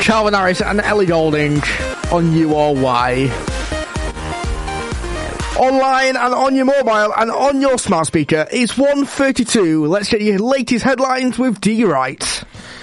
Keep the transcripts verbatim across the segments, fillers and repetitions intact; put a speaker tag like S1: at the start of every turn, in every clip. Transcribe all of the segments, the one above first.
S1: Calvin Harris and Ellie Goulding on You or Why. Online and on your mobile and on your smart speaker, it's one thirty-two. Let's get your latest headlines with D. Wright.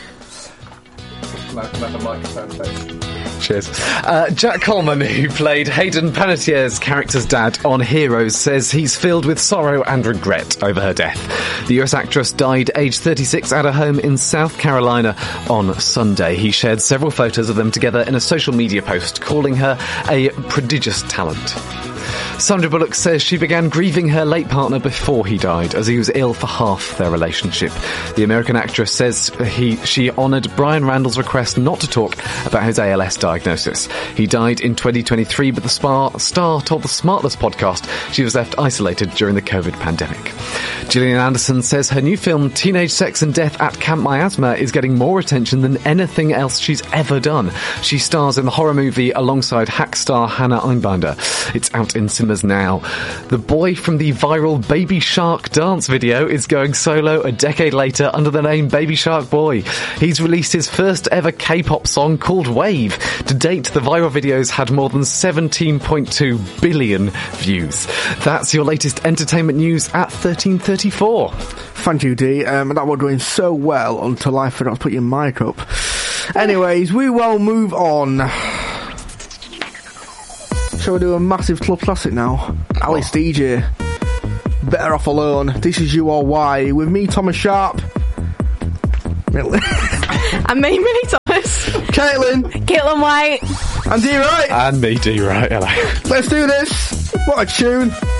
S2: Cheers. Uh, Jack Coleman, who played Hayden Panettiere's character's dad on Heroes, says he's filled with sorrow and regret over her death. The U S actress died aged thirty-six at her home in South Carolina on Sunday. He shared several photos of them together in a social media post, calling her a prodigious talent. Sandra Bullock says she began grieving her late partner before he died, as he was ill for half their relationship. The American actress says he she honoured Brian Randall's request not to talk about his A L S diagnosis. He died in twenty twenty-three, but the spa, star told the Smartless podcast she was left isolated during the COVID pandemic. Gillian Anderson says her new film Teenage Sex and Death at Camp Miasma is getting more attention than anything else she's ever done. She stars in the horror movie alongside hack star Hannah Einbinder. It's out in cinemas now. The boy from the viral Baby Shark dance video is going solo a decade later under the name Baby Shark Boy. He's released his first ever K-pop song called Wave. To date, the viral video's had more than seventeen point two billion views. That's your latest entertainment news at thirteen thirty-four.
S1: Thank you, Dee. Um, that was doing so well until I forgot to put your mic up. Anyways, we will move on. Shall we do a massive club classic now? Alice D J. Better Off Alone. This is You or Why. With me, Thomas Sharp.
S3: And me, Millie Thomas.
S1: Caitlin.
S3: Caitlin White.
S1: And Dee Wright.
S2: And me, Dee Wright. Hello.
S1: Let's do this. What a tune.